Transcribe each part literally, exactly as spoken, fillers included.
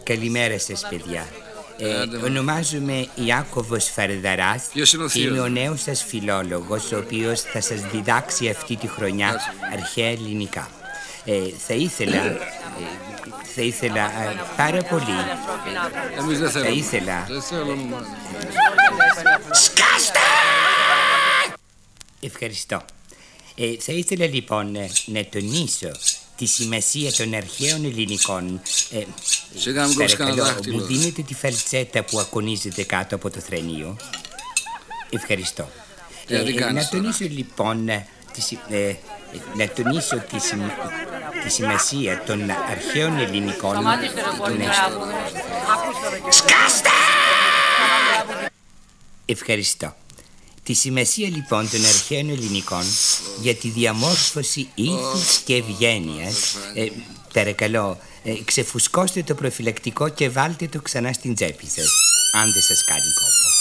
Καλημέρα σας, παιδιά. Ε, ονομάζομαι Ιάκωβος Φαρδαράς. Ποιος είναι ο θείος? Είμαι ο νέος σας φιλόλογος, ο οποίος θα σας διδάξει αυτή τη χρονιά αρχαία ελληνικά. Ε, θα ήθελα, ε, θα ήθελα ε, πάρα πολύ. Εμείς δεν θέλουμε. Θα ήθελα. Δεν θέλουμε. Σκάστε! Ευχαριστώ. Ε, θα ήθελα λοιπόν ε, να τονίσω τη σημασία των αρχαίων ελληνικών. Ε, Σιγά μην κόψεις κανένα δάχτυλο. Μου δίνετε τη φαλτσέτα που ακονίζεται κάτω από το θρανείο. Ευχαριστώ. Τι ε, ε, να τονίσω λοιπόν ε, τη, ε, να τονίσω τη, σημα, τη σημασία των αρχαίων ελληνικών. Σκάστε! Ευχαριστώ. Τη σημασία λοιπόν των αρχαίων ελληνικών για τη διαμόρφωση ήθους και ευγένειας. ε, Παρακαλώ, ε, ξεφουσκώστε το προφυλακτικό και βάλτε το ξανά στην τσέπη σας, αν δεν σας κάνει κόπο.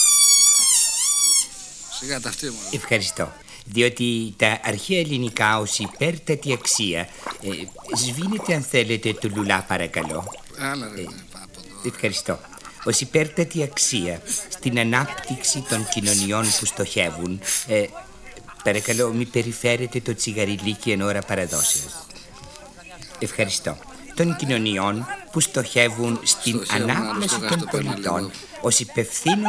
Σιγά τα αυτή μου. Ευχαριστώ. Διότι τα αρχαία ελληνικά ως υπέρτατη αξία ε, σβήνετε αν θέλετε το λουλά, παρακαλώ. Άλλα, ε, Ευχαριστώ. Ως υπέρτατη αξία στην ανάπτυξη των κοινωνιών που στοχεύουν. ε, Παρακαλώ, μη περιφέρετε το τσιγαριλίκι εν ώρα παραδόσεως. Ευχαριστώ. Των κοινωνιών που στοχεύουν στην ανάπλαση των πολιτών ως υπευθύνων